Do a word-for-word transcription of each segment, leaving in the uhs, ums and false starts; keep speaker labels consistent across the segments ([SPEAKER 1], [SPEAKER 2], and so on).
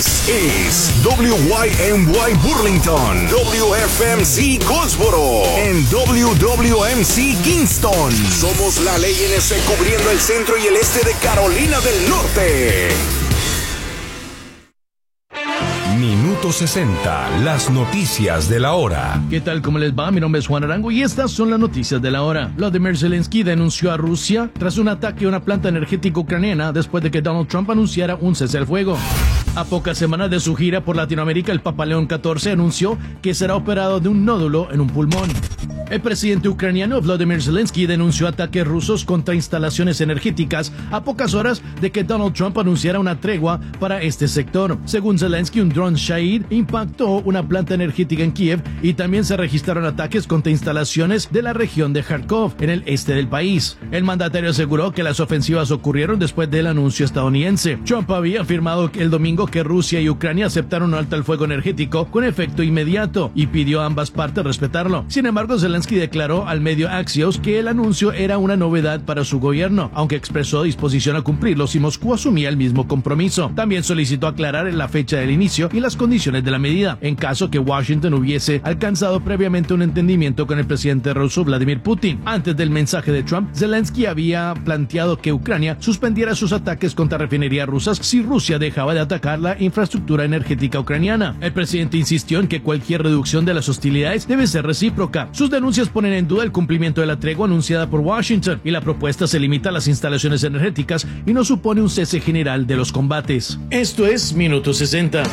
[SPEAKER 1] Es W Y M Y Burlington, W F M C Goldsboro, en W W M C Kingston. Somos la ley N S cubriendo el centro y el este de Carolina del Norte. Minuto sesenta, las noticias de la hora.
[SPEAKER 2] ¿Qué tal? ¿Cómo les va? Mi nombre es Juan Arango y estas son las noticias de la hora. Vladimir Zelensky denunció a Rusia tras un ataque a una planta energética ucraniana después de que Donald Trump anunciara un cese al fuego. A pocas semanas de su gira por Latinoamérica, el Papa León catorce anunció que será operado de un nódulo en un pulmón. El presidente ucraniano Vladimir Zelensky denunció ataques rusos contra instalaciones energéticas a pocas horas de que Donald Trump anunciara una tregua para este sector. Según Zelensky, un dron Shahid impactó una planta energética en Kiev y también se registraron ataques contra instalaciones de la región de Kharkov, en el este del país. El mandatario aseguró que las ofensivas ocurrieron después del anuncio estadounidense. Trump había afirmado el domingo que Rusia y Ucrania aceptaron un alto al fuego energético con efecto inmediato y pidió a ambas partes respetarlo. Sin embargo, Zelensky declaró al medio Axios que el anuncio era una novedad para su gobierno, aunque expresó disposición a cumplirlo si Moscú asumía el mismo compromiso. También solicitó aclarar la fecha del inicio y las condiciones de la medida, en caso que Washington hubiese alcanzado previamente un entendimiento con el presidente ruso Vladimir Putin. Antes del mensaje de Trump, Zelensky había planteado que Ucrania suspendiera sus ataques contra refinerías rusas si Rusia dejaba de atacar la infraestructura energética ucraniana. El presidente insistió en que cualquier reducción de las hostilidades debe ser recíproca. Sus denuncias ponen en duda el cumplimiento de la tregua anunciada por Washington y la propuesta se limita a las instalaciones energéticas y no supone un cese general de los combates. Esto es Minuto sesenta.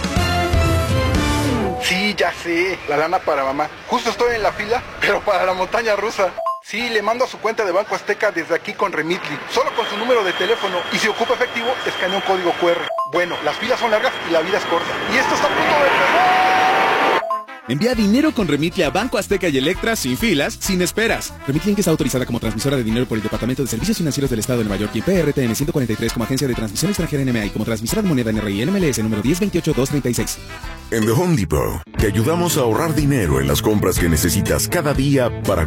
[SPEAKER 3] Sí, ya sé, la lana para mamá. Justo estoy en la fila, pero para la montaña rusa. Sí, le mando a su cuenta de Banco Azteca desde aquí con Remitly, solo con su número de teléfono, y si ocupa efectivo, escanea un código cu erre. Bueno, las filas son largas y la vida es corta. Y esto está a punto de empezar.
[SPEAKER 4] Envía dinero con Remitly a Banco Azteca y Electra sin filas, sin esperas. Remitly Inc está autorizada como transmisora de dinero por el Departamento de Servicios Financieros del Estado de Nueva York y P R T N ciento cuarenta y tres como agencia de transmisión extranjera N M A y como transmisora de moneda N R I N M L S número diez veintiocho dos treinta y seis.
[SPEAKER 1] En The Home Depot te ayudamos a ahorrar dinero en las compras que necesitas cada día para